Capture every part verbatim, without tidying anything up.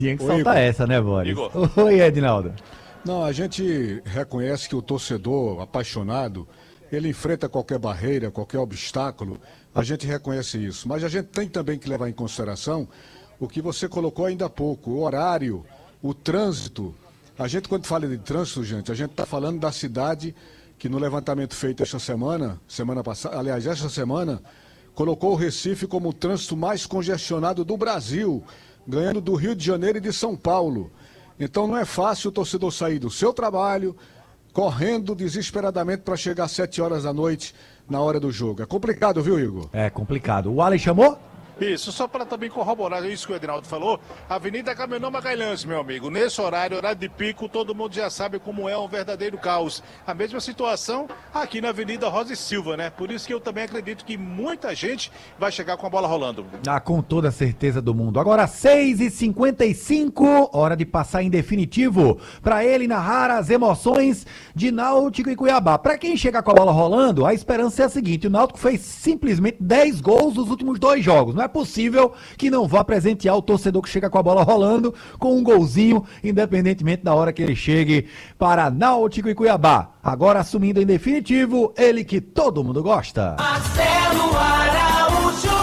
Tinha que Oi, soltar Igor. essa, né, Boris? Igor. Oi, Edinaldo. Não, a gente reconhece que o torcedor apaixonado, ele enfrenta qualquer barreira, qualquer obstáculo, a gente reconhece isso. Mas a gente tem também que levar em consideração o que você colocou ainda há pouco, o horário, o trânsito. A gente, quando fala de trânsito, gente, a gente está falando da cidade que no levantamento feito esta semana, semana passada, aliás, esta semana, colocou o Recife como o trânsito mais congestionado do Brasil, ganhando do Rio de Janeiro e de São Paulo. Então não é fácil o torcedor sair do seu trabalho, correndo desesperadamente para chegar às sete horas da noite na hora do jogo. É complicado, viu, Igor? É complicado. O Alex chamou? Isso, só para também corroborar isso que o Edinaldo falou, Avenida Caminhão Magalhães, meu amigo, nesse horário, horário de pico, todo mundo já sabe como é um verdadeiro caos. A mesma situação aqui na Avenida Rosa e Silva, né? Por isso que eu também acredito que muita gente vai chegar com a bola rolando. Ah, com toda a certeza do mundo. Agora seis e cinquenta e cinco, hora de passar em definitivo para ele narrar as emoções de Náutico e Cuiabá. Para quem chegar com a bola rolando, a esperança é a seguinte: o Náutico fez simplesmente dez gols nos últimos dois jogos. Não é possível que não vá presentear o torcedor que chega com a bola rolando com um golzinho, independentemente da hora que ele chegue para Náutico e Cuiabá. Agora assumindo em definitivo, ele que todo mundo gosta. Marcelo Araújo.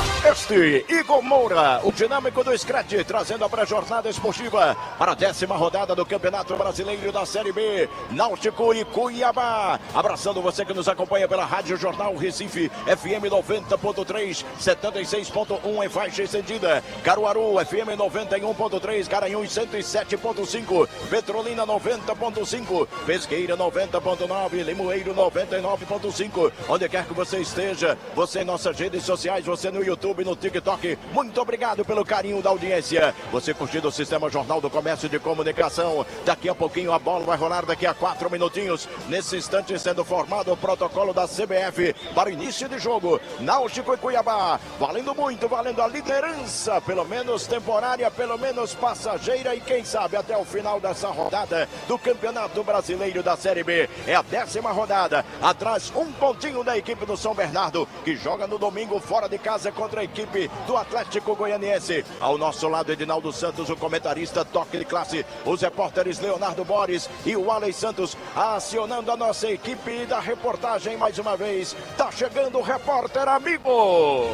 Este Igor Moura, o dinâmico do Scratch, trazendo a pré-jornada esportiva para a décima rodada do Campeonato Brasileiro da Série B, Náutico e Cuiabá. Abraçando você que nos acompanha pela Rádio Jornal Recife, F M noventa ponto três, setenta e seis ponto um em faixa estendida. Caruaru, F M noventa e um ponto três, Garanhuns cento e sete ponto cinco, Petrolina noventa ponto cinco, Pesqueira noventa ponto nove, Limoeiro noventa e nove ponto cinco. Onde quer que você esteja, você em nossas redes sociais, você no YouTube, no TikTok, muito obrigado pelo carinho da audiência. Você curtindo o Sistema Jornal do Comércio de Comunicação. Daqui a pouquinho a bola vai rolar, daqui a quatro minutinhos. Nesse instante sendo formado o protocolo da C B F para o início de jogo. Náutico e Cuiabá, valendo muito, valendo a liderança, pelo menos temporária, pelo menos passageira, e quem sabe até o final dessa rodada do Campeonato Brasileiro da Série B. É a décima rodada, atrás um pontinho da equipe do São Bernardo, que joga no domingo fora de casa contra a equipe do Atlético Goianiense. Ao nosso lado, Edinaldo Santos, o comentarista Toque de Classe, os repórteres Leonardo Boris e o Alex Santos acionando a nossa equipe da reportagem mais uma vez. Tá chegando o repórter amigo.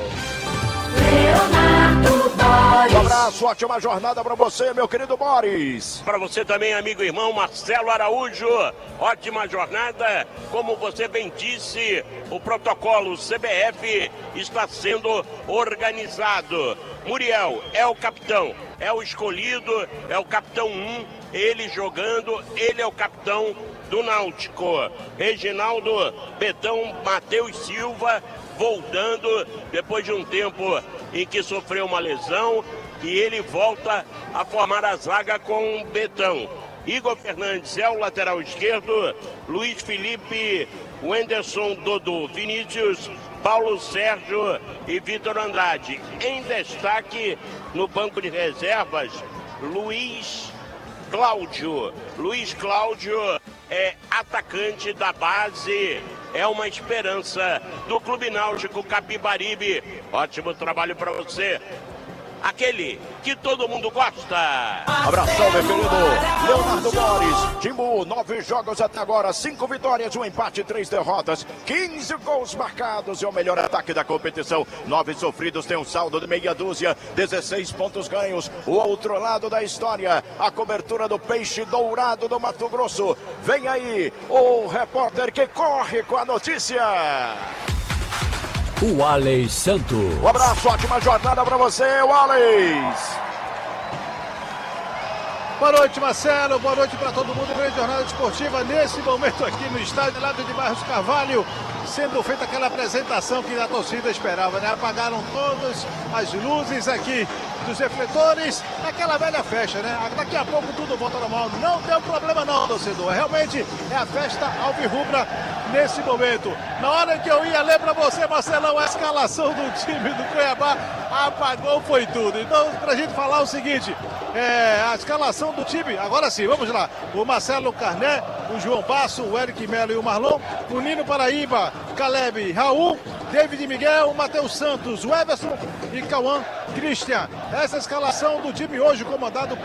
Leonardo Boris. Um abraço, ótima jornada para você, meu querido Boris. Para você também, amigo e irmão Marcelo Araújo, ótima jornada. Como você bem disse, o protocolo C B F está sendo organizado. Muriel é o capitão, é o escolhido, é o capitão um, ele jogando, ele é o capitão do Náutico. Reginaldo, Betão, Matheus Silva, voltando depois de um tempo em que sofreu uma lesão, e ele volta a formar a zaga com Betão. Igor Fernandes é o lateral esquerdo, Luiz Felipe, Wenderson, Dodô, Vinícius, Paulo Sérgio e Vitor Andrade. Em destaque no banco de reservas, Luiz Cláudio. Luiz Cláudio é atacante da base, é uma esperança do Clube Náutico Capibaribe. Ótimo trabalho para você, aquele que todo mundo gosta. Abração, meu querido Leonardo Boris. Timbu, nove jogos até agora, cinco vitórias, um empate, três derrotas, quinze gols marcados, é o melhor ataque da competição. Nove sofridos, tem um saldo de meia dúzia, dezesseis pontos ganhos. O outro lado da história, a cobertura do Peixe Dourado do Mato Grosso. Vem aí o repórter que corre com a notícia. O Alex Santos. Um abraço, ótima jornada para você, o Alex. Boa noite, Marcelo. Boa noite para todo mundo. Grande jornada esportiva nesse momento aqui no estádio Lado de Barros Carvalho, sendo feita aquela apresentação que a torcida esperava, né? Apagaram todas as luzes aqui dos refletores, aquela velha festa, né? Daqui a pouco tudo volta normal. Não tem problema não, torcedor. Realmente é a festa alvirrubra nesse momento. Na hora que eu ia ler para você, Marcelão, a escalação do time do Cuiabá, apagou foi tudo. Então, pra gente falar o seguinte, é, a escalação do time, agora sim, vamos lá. O Marcelo Carné, o João Basso, o Eric Melo e o Marlon, o Nino Paraíba, Caleb, Raul, David Miguel, Matheus Santos, o Everson e Cauã Christian. Essa é a escalação do time hoje, comandado